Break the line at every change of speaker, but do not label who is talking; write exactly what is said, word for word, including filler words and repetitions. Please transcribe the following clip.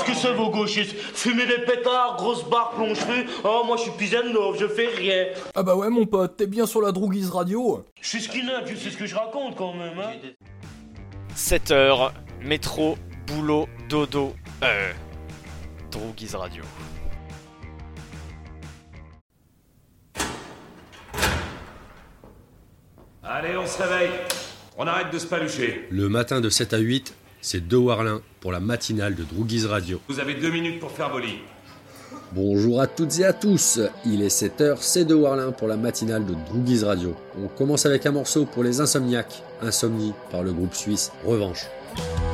que c'est vos gauchistes? Fumer des pétards, grosse barre, plonge-feu. Oh, moi je suis pigeon neuf, je fais rien.
Ah bah ouais mon pote, t'es bien sur la Droogies Radio.
Je suis skinhead, je sais ce que je raconte quand même, hein.
sept heures, métro, boulot, dodo, euh... Droogies Radio.
Allez, on se réveille. On arrête de se palucher.
Le matin de sept à huit, c'est De Warlin pour la matinale de Droogies Radio.
Vous avez deux minutes pour faire vos lits.
Bonjour à toutes et à tous, il est sept heures, c'est De Warlin pour la matinale de Droogies Radio. On commence avec un morceau pour les insomniaques, Insomnie par le groupe suisse Revanche.